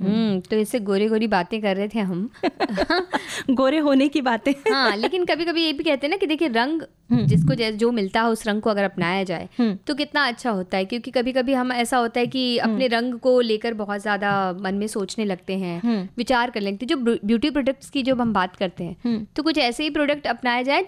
तो इससे गोरे गोरी बातें कर रहे थे हम। गोरे होने की बातें। हाँ, लेकिन कभी कभी ये भी कहते हैं ना कि देखिए रंग जिसको जो मिलता है उस रंग को अगर अपनाया जाए तो कितना अच्छा होता है। क्योंकि कभी कभी हम ऐसा होता है कि अपने रंग को लेकर बहुत ज़्यादा मन में सोचने लगते हैं, विचार कर लगते हैं। जो ब्यूटी प्रोडक्ट्स की जब हम बात करते हैं तो कुछ ऐसे ही प्रोडक्ट अपनाया जाए